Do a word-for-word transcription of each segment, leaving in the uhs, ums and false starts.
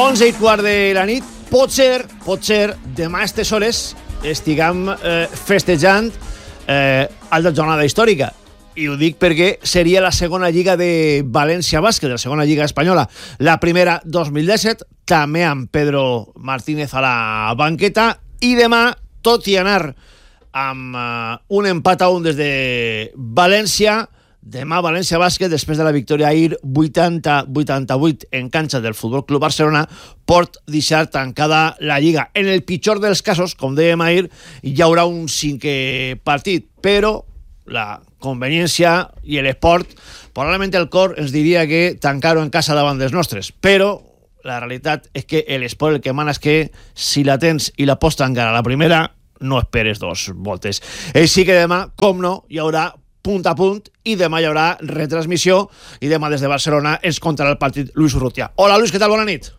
onze i quart de la nit. Potser, potser, demà a aquestes hores estiguem eh, festejant eh, altra jornada històrica. I ho dic perquè seria la segona lliga de València Bàsquet, la segona lliga espanyola. La primera, dos mil disset, també amb Pedro Martínez a la banqueta. I demà, tot i anar amb uh, un empat a un des de València, demà València Bàsquet, després de la victòria ahir vuitanta a vuitanta-vuit en canxa del Futbol Club Barcelona, pot deixar tancada la lliga. En el pitjor dels casos, com dèiem ahir, hi haurà un cinquè partit, però la conveniència i l'esport, probablement el cor ens diria que tancar-ho en casa davant dels nostres, però la realitat és que l'esport el que mana és que si la tens i la pots tancar a la primera, no esperes dos voltes. Així que demà, com no, hi haurà punt a punt i demà hi haurà retransmissió i demà des de Barcelona ens contarà el partit Luis Urrutia. Hola Luis, què tal? Bona nit.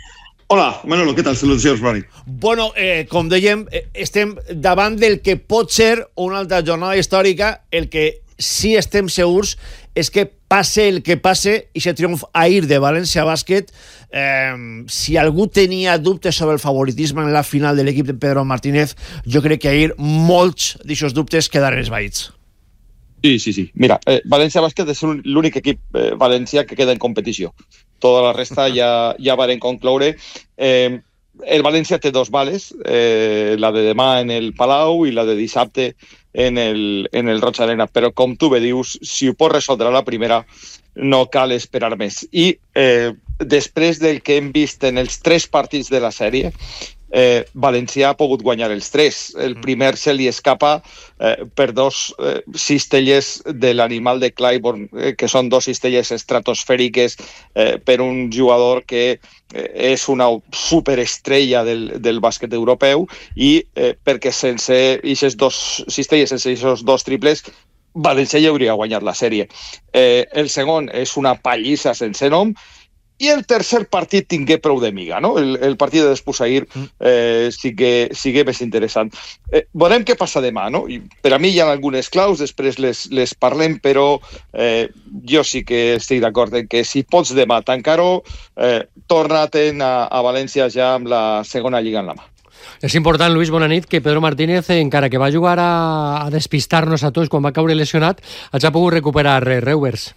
Hola, Manolo, què tal? Salutacions, bona nit. Bueno, eh, com dèiem, eh, estem davant del que pot ser una altra jornada històrica. El que sí estem segurs és que passe el que passe i se triomf ahir de València Bàsquet. Eh, si algú tenia dubtes sobre el favoritisme en la final de l'equip de Pedro Martínez, jo crec que ahir molts d'aquests dubtes quedaren esvaïts. Sí, sí, sí. Mira, eh, València Bàsquet és l'únic equip eh, valencià que queda en competició. Tota la resta ja, ja varen concloure. Eh, el València té dos bales, eh, la de demà en el Palau i la de dissabte en el, en el Roig Arena. Però com tu bé dius, si ho pots resoldre a la primera, no cal esperar més. I eh, després del que hem vist en els tres partits de la sèrie, Eh, València ha pogut guanyar els tres. El primer se li escapa eh, per dos eh, cistelles de l'animal de Clyburn, eh, que són dos cistelles estratosfèriques eh, per un jugador que eh, és una superestrella del, del bàsquet europeu i eh, perquè sense aquestes dos cistelles, sense aquests dos triples, València ja hauria guanyat la sèrie. Eh, el segon és una pallissa sense nom. I el tercer partit tingué prou de miga, no? El, el partit de Despús-Ahir eh, sí que sigui més interessant. Eh, veurem què passa demà, no? I per a mi hi ha algunes claus, després les, les parlem, però eh, jo sí que estic d'acord en que si pots demà tancar-ho, eh, torna-te'n a, a València ja amb la segona lliga en la mà. És important, Luis, bona nit, que Pedro Martínez, encara que va jugar a, a despistar-nos a tots quan va caure lesionat, els ha pogut recuperar Reuvers.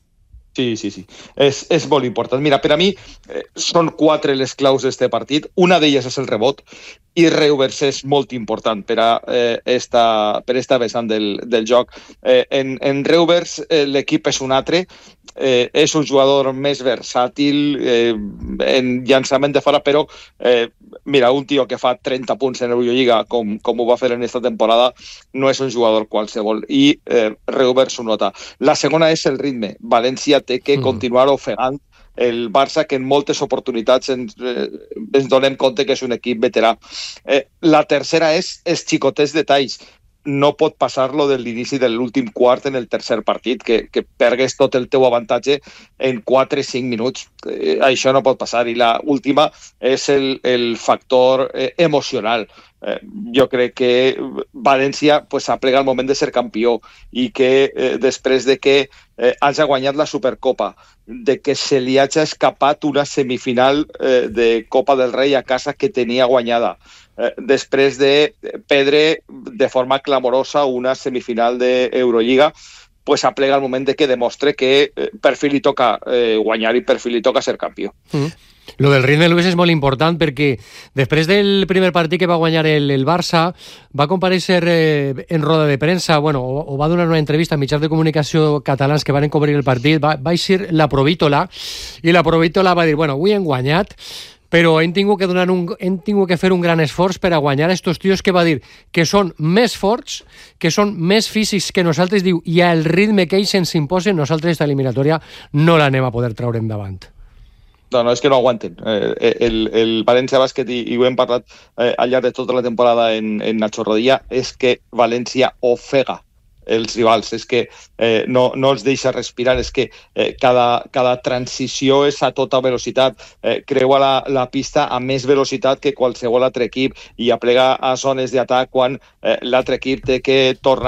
Sí, sí, sí. És, és molt important. Mira, per a mi eh, són quatre les claus d'aquest partit. Una d'elles és el rebot i Reuvers és molt important per a eh, esta, per esta vessant del, del joc. Eh, en, en Reuvers eh, l'equip és un altre. Eh, és un jugador més versàtil eh, en llançament de fora, però eh, mira, un tio que fa trenta punts en Eurolliga com, com ho va fer en esta temporada no és un jugador qualsevol i eh, Reuvers ho nota. La segona és el ritme. València té que continuar ofegant el Barça, que en moltes oportunitats ens, eh, ens donem compte que és un equip veterà. Eh, la tercera és els xicotets detalls. No pot passar-lo de l'inici de l'últim quart en el tercer partit, que, que pergues tot el teu avantatge en quatre o cinc minuts. Eh, això no pot passar. I la última és el, el factor eh, emocional. Eh, jo crec que València pues, ha plegat el moment de ser campió i que eh, després de que eh, hagi guanyat la Supercopa, de que se li hagi escapat una semifinal eh, de Copa del Rei a casa que tenia guanyada, eh, després de perdre de forma clamorosa una semifinal d'Eurolliga, pues ha plegat el moment de que demostre que eh, per fi li toca eh, guanyar i per fi li toca ser campió. Mm. Lo del ritme, Luis, és molt important perquè després del primer partit que va guanyar el, el Barça va comparèixer eh, en roda de premsa, bueno, o, o va donar una entrevista a mitjans de comunicació catalans que van cobrir el partit, va, va eixir la Provítola i la Provítola va dir, bueno, avui hem guanyat, però hem tingut que donar un, hem tingut que fer un gran esforç per a guanyar estos tios, que va dir que són més forts, que són més físics que nosaltres, diu, i al ritme que ells ens imposen, nosaltres esta eliminatòria no l'anem a poder treure endavant. No, no, és que no aguanten. Eh, el, el València Bàsquet, i, i ho hem parlat eh, al llarg de tota la temporada en, en Nacho Rodilla, és que València ofega els rivals, és que eh, no, no els deixa respirar, és que eh, cada, cada transició és a tota velocitat, eh, creua la, la pista a més velocitat que qualsevol altre equip i aplega a zones d'atac quan eh, l'altre equip té que tornar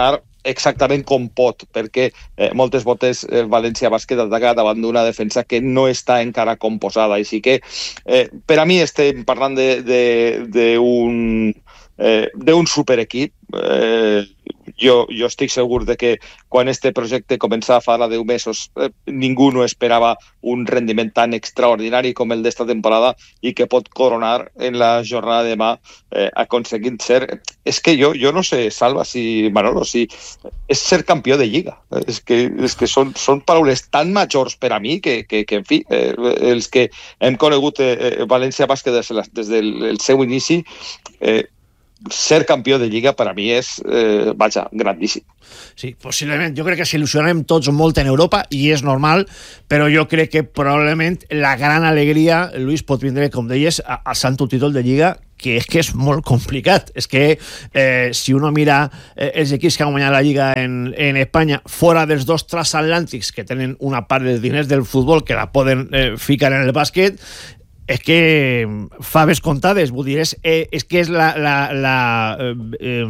exactament com pot, perquè eh, moltes voltes eh, València Bàsquet ataca davant d'una defensa que no està encara composada. Així que, eh, per a mi, estem parlant d'un eh, d'un superequip. Eh, jo, jo estic segur de que quan este projecte començava fa ara deu mesos eh, ningú no esperava un rendiment tan extraordinari com el d'esta temporada i que pot coronar en la jornada de demà eh, aconseguint ser... És que jo, jo no sé, Salva, si Manolo, si és ser campió de Lliga. És que, és que són, són paraules tan majors per a mi que, que, que en fi, eh, els que hem conegut eh, València Bàsquet des, des del el seu inici, eh, ser campió de Lliga per a mi és, eh, vaja, grandíssim. Sí, possiblement. Jo crec que s'il·lusionem tots molt en Europa i és normal, però jo crec que probablement la gran alegria, Luis, pot vindre, com deies, al sant títol de Lliga, que és que és molt complicat. És que eh, si uno mira eh, els equips que han guanyat la Lliga en, en Espanya, fora dels dos transatlàntics que tenen una part dels diners del futbol que la poden eh, ficar en el bàsquet, és que faves comptades, vull dir, és, és que és la, la, la eh, eh,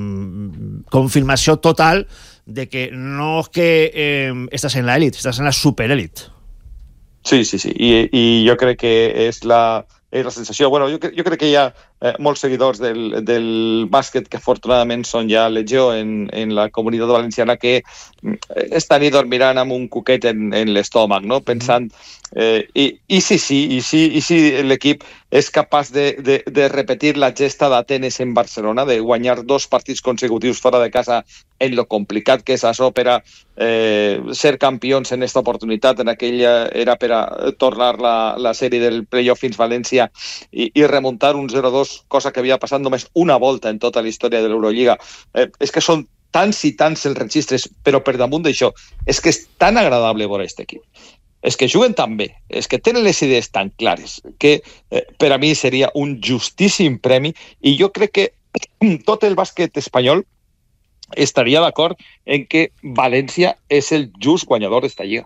confirmació total de que no és que eh, estàs en l'elit, estàs en la superelit. Sí, sí, sí, I, i jo crec que és la, és la sensació. Bueno, jo, jo crec que hi ha eh, molts seguidors del, del bàsquet que afortunadament són ja legió en, en la comunitat valenciana que esta nit dormiran amb un cuquet en, en l'estómac, no? Pensant Eh, i, i sí, sí, i sí, i sí l'equip és capaç de, de, de repetir la gesta d'Atenes en Barcelona, de guanyar dos partits consecutius fora de casa en lo complicat que és això per a eh, ser campions en aquesta oportunitat. En aquella era per a tornar la, la sèrie del playoff fins València i, i remuntar un zero dos, cosa que havia passat només una volta en tota la història de l'Eurolliga. Eh, és que són tants i tants els registres, però per damunt d'això és que és tan agradable veure aquest equip. És que juguen tan bé, és que tenen les idees tan clares, que eh, per a mi seria un justíssim premi, i jo crec que tot el bàsquet espanyol estaria d'acord en que València és el just guanyador d'esta lliga.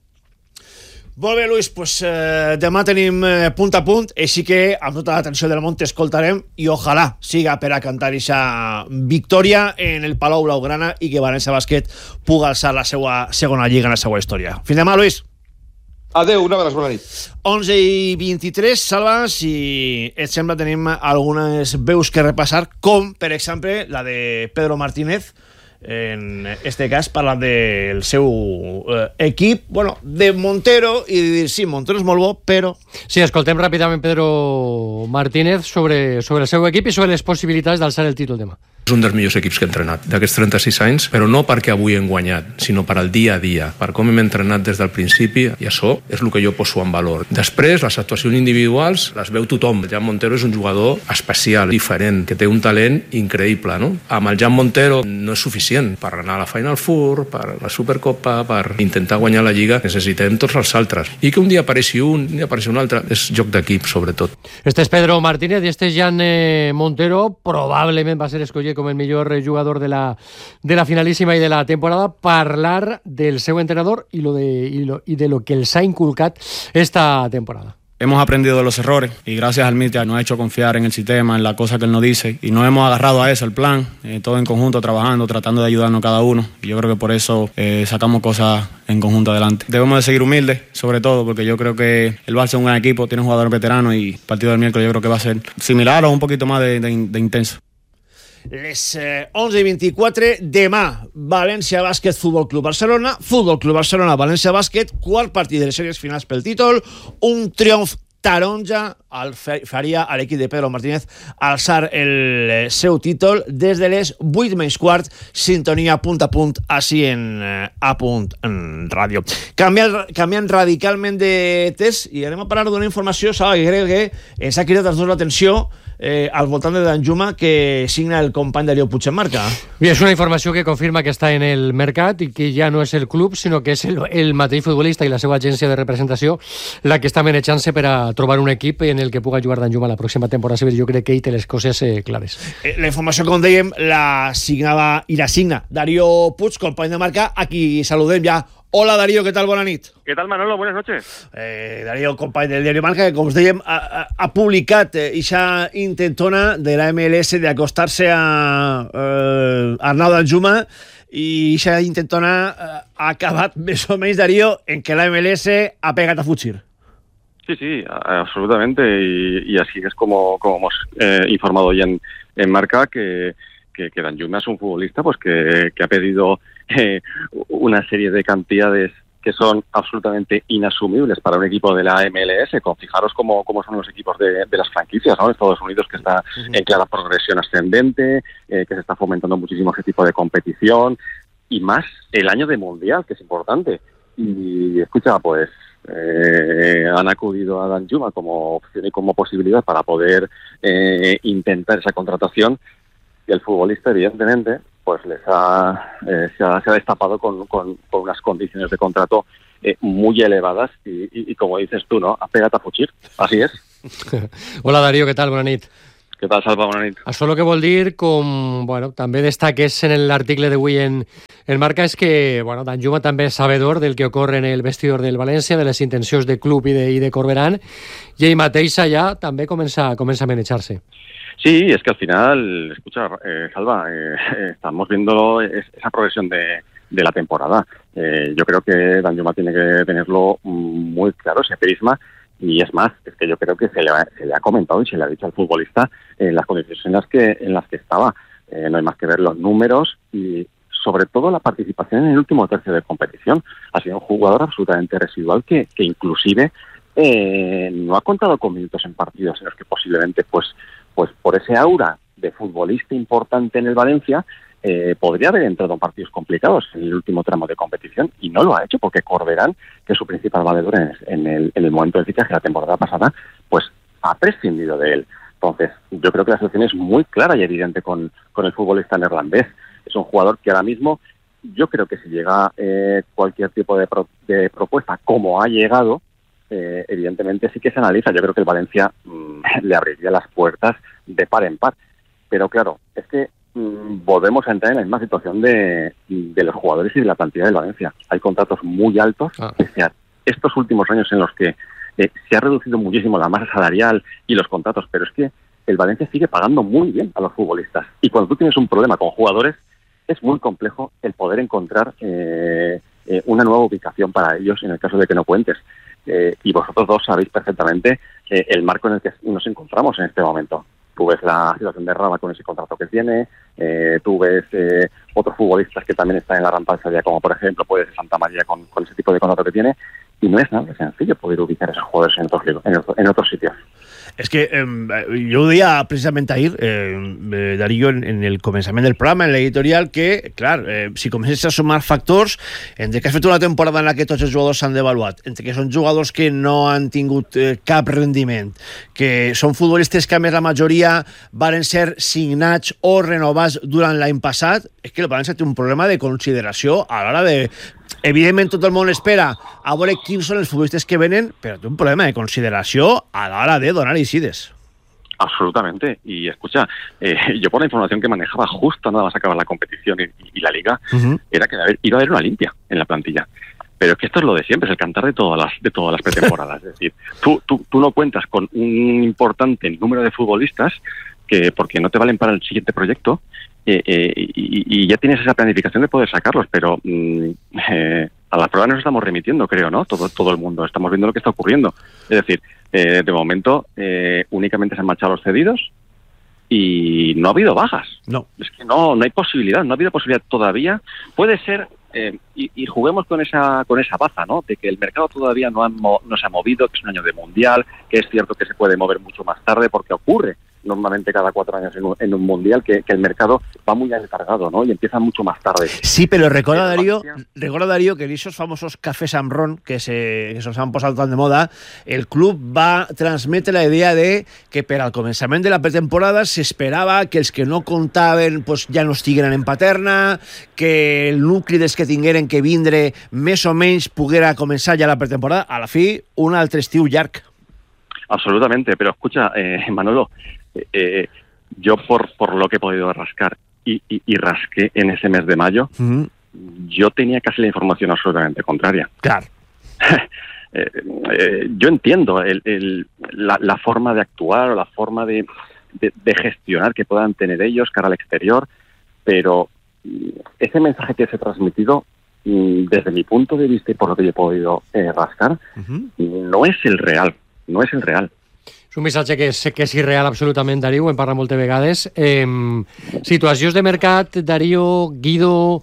Molt bé, Luis, pues, eh, demà tenim eh, punt a punt, així que amb tota l'atenció del món t'escoltarem i ojalà siga per a cantar aquesta victòria en el Palau Blaugrana i que València Bàsquet pugui alçar la seva segona lliga en la seva història. Fins demà, Luis. Adeu, una vegada, bona nit. onze i vint-i-tres, Salva, si et sembla tenim algunes veus que repassar, com, per exemple, la de Pedro Martínez, en este cas parlant del seu eh, equip, bueno, de Montero, i de dir, sí, Montero és molt bo, però... Sí, escoltem ràpidament Pedro Martínez sobre, sobre el seu equip i sobre les possibilitats d'alçar el títol demà. És un dels millors equips que he entrenat d'aquests trenta-sis anys, però no perquè avui hem guanyat, sinó per al dia a dia, per com hem entrenat des del principi, i això és el que jo poso en valor. Després, les actuacions individuals les veu tothom. Jan Montero és un jugador especial, diferent, que té un talent increïble, no? Amb el Jan Montero no és suficient per anar a la Final Four, per la Supercopa, per intentar guanyar la Lliga. Necessitem tots els altres. I que un dia apareixi un, un dia apareixi un altre, és joc d'equip, sobretot. Este és Pedro Martínez i este Jan eh, Montero probablement va ser escollit com el millor jugador de la, de la finalíssima i de la temporada. Parlar del seu entrenador y, lo de, y, lo, y de lo que les ha inculcat esta temporada. Hemos aprendido de los errores y gracias al míster nos ha hecho confiar en el sistema, en la cosa que él nos dice, y nos hemos agarrado a eso, el plan, eh, todo en conjunto, trabajando, tratando de ayudarnos cada uno, y yo creo que por eso eh, sacamos cosas en conjunto adelante. Debemos de seguir humildes, sobre todo, porque yo creo que el Barça es un gran equipo, tiene jugadores veteranos y el partido del miércoles yo creo que va a ser similar o un poquito más de, de, de intenso. Les eh, onze i vint-i-quatre, demà València Bàsquet, Futbol Club Barcelona, Futbol Club Barcelona, València Bàsquet, quart partit de les sèries finals pel títol, un triomf taronja el faria a l'equip de Pedro Martínez alçar el seu títol des de les vuit menys quart, sintonia punt a punt així en eh, A Punt en ràdio. Canviant, canviant radicalment de test i anem a parlar d'una informació, sabe, que crec que ens ha cridat els dos l'atenció eh, al voltant de Danjuma, que signa el company Darío Puigdemarca. Bé, és una informació que confirma que està en el mercat i que ja no és el club, sinó que és el, el mateix futbolista i la seva agència de representació la que està manejant-se per a trobar un equip en el que puga jugar Danjuma la pròxima temporada. Jo crec que ell té les coses eh, clares. Eh, la informació, com dèiem, la signava i la signa Darío Puig, company de marca, a qui saludem ja. Hola Darío, ¿qué tal? Buena nit. ¿Qué tal, Manolo? Buenas noches. Eh, Darío, company del diari Marca, que com us dèiem ha, ha, ha publicat eixa eh, intentona de la M L S d'acostar-se a eh, Arnau Danjuma i aquesta intentona ha acabat més o menys, Darío, en que la M L S ha pegat a fugir. Sí, sí, absolutamente, y, y así es como, como hemos eh, informado hoy en, en Marca, que, que, que Danjuma es un futbolista pues que, que ha pedido eh, una serie de cantidades que son absolutamente inasumibles para un equipo de la M L S. Con, fijaros cómo, cómo son los equipos de, de las franquicias, ¿no? Estados Unidos, que está en clara progresión ascendente, eh, que se está fomentando muchísimo ese tipo de competición, y más el año de Mundial, que es importante. Y escucha, pues eh, han acudido a Danjuma como opción y como posibilidad para poder eh, intentar esa contratación, y el futbolista, evidentemente, pues les ha, eh, se, ha se ha destapado con, con, con unas condiciones de contrato eh, muy elevadas y, y, y, como dices tú, ¿no? A pegat a fugir. Así es. Hola, Darío, què tal? Bona nit. Què tal, Salva? Bona nit. Això el que vol dir, com bueno, també destaques en l'article d'avui en, en Marca, és que bueno, Danjuma també és sabedor del que ocorre en el vestidor del València, de les intencions de club i de, i de Corberán, i ell mateix allà també comença, comença a manejar-se. Sí, es que al final, escucha, eh, Salva, eh, estamos viendo esa progresión de, de la temporada. Eh, yo creo que Danjuma tiene que tenerlo muy claro, ese prisma, y es más, es que yo creo que se le ha, se le ha comentado y se le ha dicho al futbolista en las condiciones en las que, en las que estaba. Eh, no hay más que ver los números y sobre todo la participación en el último tercio de competición. Ha sido un jugador absolutamente residual que, que inclusive eh, no ha contado con minutos en partidos en los que posiblemente pues pues por ese aura de futbolista importante en el Valencia, eh, podría haber entrado en partidos complicados en el último tramo de competición, y no lo ha hecho porque Corberán, que es su principal valedor en, en, el, en el momento del fichaje la temporada pasada, pues ha prescindido de él. Entonces, yo creo que la situación es muy clara y evidente con, con el futbolista neerlandés. Es un jugador que ahora mismo, yo creo que si llega eh, cualquier tipo de, pro, de propuesta, como ha llegado, Eh, evidentemente sí que se analiza. Yo creo que el Valencia mmm, le abriría las puertas de par en par, pero claro, es que mmm, volvemos a entrar en la misma situación de, de los jugadores y de la plantilla del Valencia. Hay contratos muy altos, ah. pese a estos últimos años en los que eh, se ha reducido muchísimo la masa salarial y los contratos, pero es que el Valencia sigue pagando muy bien a los futbolistas, y cuando tú tienes un problema con jugadores es muy complejo el poder encontrar eh, eh, una nueva ubicación para ellos en el caso de que no cuentes. Eh, y vosotros dos sabéis perfectamente eh, el marco en el que nos encontramos en este momento. Tú ves la situación de Rama con ese contrato que tiene, eh, tú ves eh, otros futbolistas que también están en la rampa de salida, como por ejemplo puede ser Santa María con, con ese tipo de contrato que tiene, y no es nada sencillo poder ubicar a esos jugadores en otros, en otros, en otros sitios. És que eh, jo ho deia precisament ahir, eh, Darío, en, en el començament del programa, en l'editorial, que, clar, eh, si comences a sumar factors, entre que has fet una temporada en la que tots els jugadors s'han devaluat, entre que són jugadors que no han tingut eh, cap rendiment, que són futbolistes que, a més, la majoria varen ser signats o renovats durant l'any passat, és que el València té un problema de consideració a l'hora de... Evidentment, tot el món espera a veure quins són els futbolistes que venen, però té un problema de consideració a l'hora de donar eixides. Absolutamente. Y escucha, eh, yo por la información que manejaba justo nada más acabar la competición y, y la liga, uh-huh. era que iba a haber una limpia en la plantilla. Pero es que esto es lo de siempre, es el cantar de todas las, de todas las pretemporadas. Es decir, tú, tú, tú no cuentas con un importante número de futbolistas que porque no te valen para el siguiente proyecto, eh, eh, y, y ya tienes esa planificación de poder sacarlos, pero mm, eh, a la prueba nos estamos remitiendo, creo, ¿no? Todo, todo el mundo, estamos viendo lo que está ocurriendo. Es decir, eh, de momento eh, únicamente se han marchado los cedidos y no ha habido bajas. No. Es que no, no hay posibilidad, no ha habido posibilidad todavía. Puede ser, eh, y, y juguemos con esa con esa baza, ¿no? De que el mercado todavía no, ha, no se ha movido, que es un año de mundial, que es cierto que se puede mover mucho más tarde porque ocurre normalmente cada cuatro años en un, en un mundial que, que el mercado va muy aletargado, ¿no? Y empieza mucho más tarde. Sí, pero recorda, Darío, recorda, Darío, que en esos famosos cafés amb ron que se, que se han posat tan de moda, el club va transmetre la idea de que per al començament de la pretemporada s'esperava que els que no comptaven pues, ja no estigueren en paterna, que el nucli dels que tingueren que vindre més o menys poguera començar ja la pretemporada. A la fi, un altre estiu llarg. Absolutamente, pero escucha, eh, Manolo, Eh, yo por, por lo que he podido rascar y, y, y rasqué en ese mes de mayo, uh-huh. yo tenía casi la información absolutamente contraria. Claro. eh, eh, yo entiendo el, el, la, la forma de actuar o la forma de, de, de gestionar que puedan tener ellos cara al exterior, pero ese mensaje que se ha transmitido, desde mi punto de vista y por lo que yo he podido eh, rascar, uh-huh. no és el real, no és el real. És un missatge que és, que és irreal absolutament, Darío, ho hem parlat moltes vegades. Eh, situacions de mercat, Darío, Guido,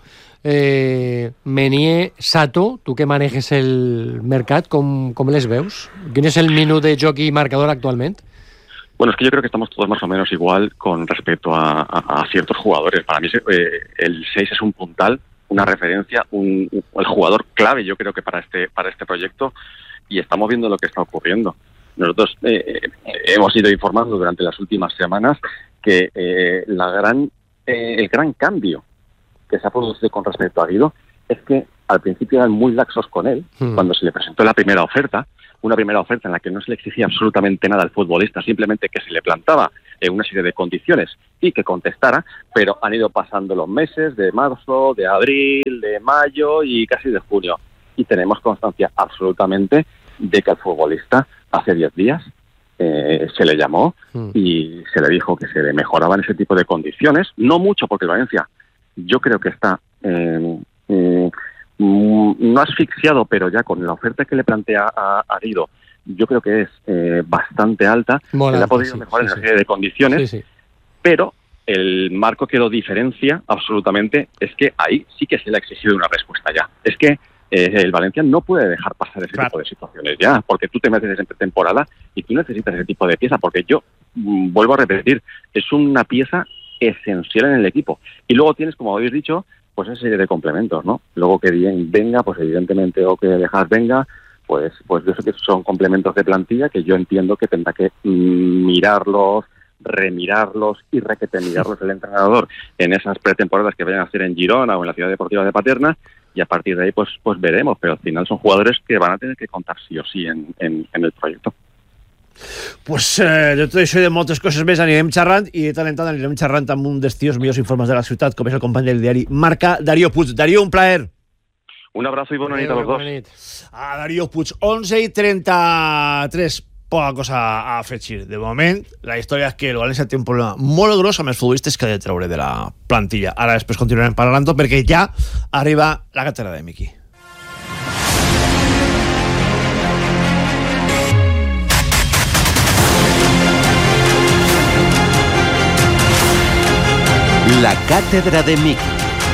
eh, Menier, Sato, tu que manejes el mercat, com, com les veus? Quin és el minut de joc i marcador actualment? Bueno, es que yo creo que estamos todos más o menos igual con respecto a, a, a ciertos jugadores. Para mí eh, el seis es un puntal, una referencia, un, un, el jugador clave, yo creo que para este para este proyecto, y estamos viendo lo que está ocurriendo. Nosotros eh, hemos ido informando durante las últimas semanas que eh, la gran eh, el gran cambio que se ha producido con respecto a Guido es que al principio eran muy laxos con él, mm. cuando se le presentó la primera oferta, una primera oferta en la que no se le exigía absolutamente nada al futbolista, simplemente que se le plantaba en una serie de condiciones y que contestara, pero han ido pasando los meses de marzo, de abril, de mayo y casi de junio. Y tenemos constancia absolutamente de que al futbolista hace diez días eh, se le llamó mm. y se le dijo que se le mejoraban ese tipo de condiciones, no mucho porque Valencia yo creo que está eh, eh, no asfixiado, pero ya con la oferta que le plantea a, a Guido, yo creo que es eh, bastante alta. Mola, se le ha podido sí, mejorar sí, en una serie de condiciones, sí, sí. pero el marco que lo diferencia absolutamente es que ahí sí que se le ha exigido una respuesta ya. Es que eh, el Valencia no puede dejar pasar ese claro. tipo de situaciones ya, porque tú te metes en pretemporada y tú necesitas ese tipo de pieza, porque yo, mm, vuelvo a repetir, es una pieza esencial en el equipo. Y luego tienes, como habéis dicho, pues esa serie de complementos, ¿no? Luego que bien venga, pues evidentemente, o que dejas venga, pues pues yo sé que son complementos de plantilla que yo entiendo que tendrá que mm, mirarlos, remirarlos y requete mirarlos el entrenador en esas pretemporadas que vayan a hacer en Girona o en la Ciudad Deportiva de Paterna, y a partir de ahí pues pues veremos, pero al final son jugadores que van a tener que contar sí o sí en, en, en el proyecto. Pues eh, de tot això i de moltes coses més anirem xerrant, i de tant en tant anirem xerrant amb un dels tios millors informes de la ciutat, com és el company del diari Marca, Darío Puig. Darío, un plaer. Un abrazo i bona nit a los dos. A Darío Puig, onze i trenta-tres. Poca cosa a afegir. De moment, la història és que el València té un problema molt gros amb els futbolistes que ha de treure de la plantilla. Ara després continuarem parlant-ho perquè ja arriba la càtedra de Miqui. La cátedra de Miqui.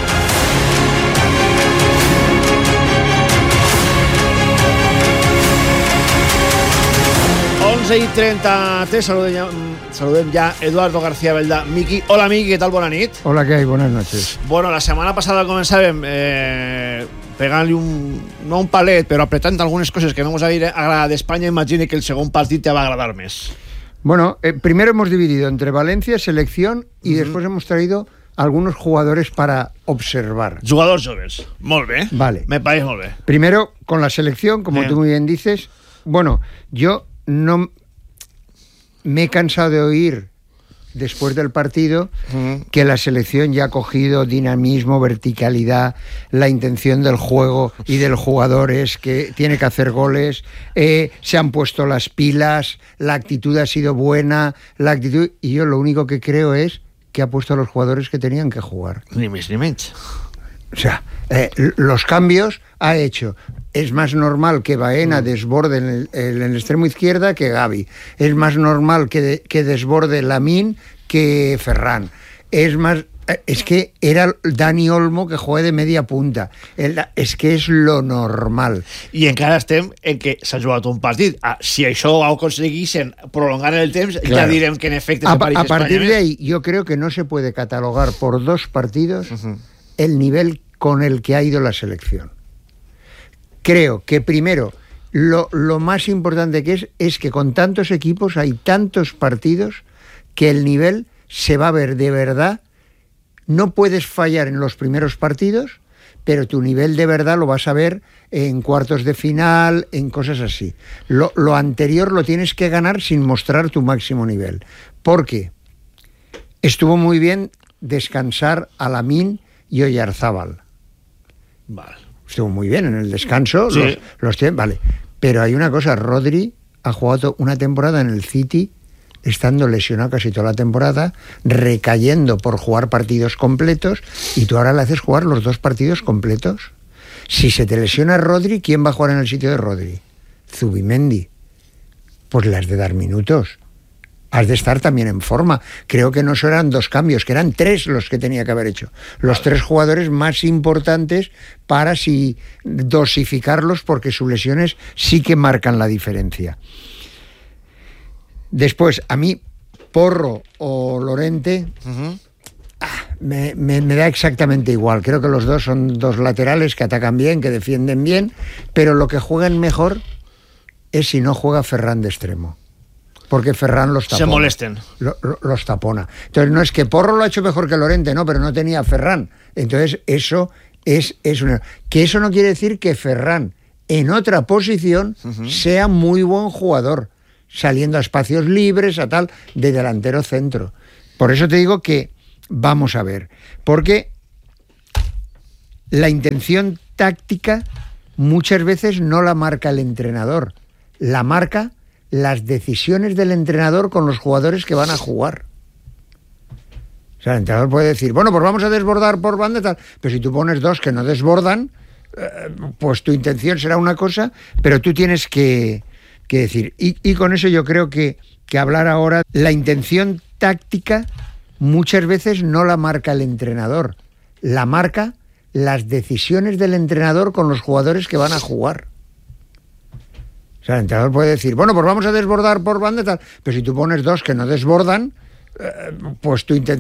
onze i trenta-tres, saludem ja, saludem ja Eduardo García Belda. Miqui, hola Miqui, ¿qué tal? Bona nit. Hola, ¿qué hay? Buenas noches. Bueno, la setmana passada començàvem eh, pegant-li un, no un palet, però apretant algunes coses que no ens havia agradat d'Espanya. Imagina que el segon partit te va agradar més. Bueno, eh, primero hemos dividido entre Valencia, selección, y uh-huh. después hemos traído algunos jugadores para observar. Jugadores jóvenes. Molt bé. Vale. Me parece molt bé. Primero, con la selección, como bien. Tú muy bien dices, bueno, yo no me he cansado de oír después del partido uh-huh. que la selección ya ha cogido dinamismo, verticalidad, la intención del juego y del jugador es que tiene que hacer goles, eh, se han puesto las pilas, la actitud ha sido buena, la actitud, y yo lo único que creo es que ha puesto a los jugadores que tenían que jugar. Ni más ni menos. O sea, eh, los cambios ha hecho. Es más normal que Baena mm. desborde en el, en el extremo izquierda que Gavi. Es más normal que, de, que desborde Lamine que Ferran. Es más... Es que era Dani Olmo que juega de media punta. És que és lo normal. I encara estem en que s'ha jugat un partit. Ah, si això ho aconseguissin prolongar el temps, claro. Ya direm que en efecte a, a partir de ahí yo creo que no se puede catalogar por dos partidos uh-huh. el nivel con el que ha ido la selección. Creo que primero lo, lo más importante que es es que con tantos equipos hay tantos partidos que el nivel se va a ver de verdad. No puedes fallar en los primeros partidos, pero tu nivel de verdad lo vas a ver en cuartos de final, en cosas así. Lo, lo anterior lo tienes que ganar sin mostrar tu máximo nivel. Porque estuvo muy bien descansar a Lamine y Oyarzábal. Vale. Estuvo muy bien en el descanso. Sí. Los, los vale. Pero hay una cosa, Rodri ha jugado una temporada en el City estando lesionado casi toda la temporada, recayendo por jugar partidos completos, y tú ahora le haces jugar los dos partidos completos. Si se te lesiona Rodri, ¿quién va a jugar en el sitio de Rodri? Zubimendi. Pues le has de dar minutos. Has de estar también en forma. Creo que no eran dos cambios, que eran tres los que tenía que haber hecho. Los tres jugadores más importantes para si dosificarlos, porque sus lesiones sí que marcan la diferencia. Después, a mí, Porro o Llorente, uh-huh. ah, me, me, me da exactamente igual. Creo que los dos son dos laterales que atacan bien, que defienden bien, pero lo que juegan mejor es si no juega Ferran de extremo. Porque Ferran los tapona. Se molesten. Lo, lo, los tapona. Entonces, no es que Porro lo ha hecho mejor que Llorente, no, pero no tenía a Ferran. Entonces, eso es, es una... Que eso no quiere decir que Ferran, en otra posición, uh-huh. sea muy buen jugador, saliendo a espacios libres, a tal, de delantero centro. Por eso te digo que vamos a ver. Porque la intención táctica muchas veces no la marca el entrenador, la marca las decisiones del entrenador con los jugadores que van a jugar. O sea, el entrenador puede decir, bueno, pues vamos a desbordar por banda y tal, pero si tú pones dos que no desbordan, eh, pues tu intención será una cosa, pero tú tienes que, que decir. Y, y con eso yo creo que, que hablar ahora, la intención táctica muchas veces no la marca el entrenador, la marca las decisiones del entrenador con los jugadores que van a jugar. O sea, el entrenador puede decir, bueno, pues vamos a desbordar por banda y tal, pero si tú pones dos que no desbordan, eh, pues tu intención